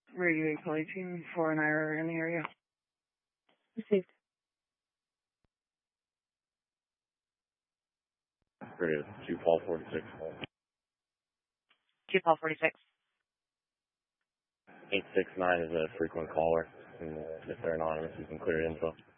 Radio Team for an error in the area. Received. Radio 2 Paul 46. 2 Paul 46. 869 is a frequent caller, and if they're anonymous, you can clear info.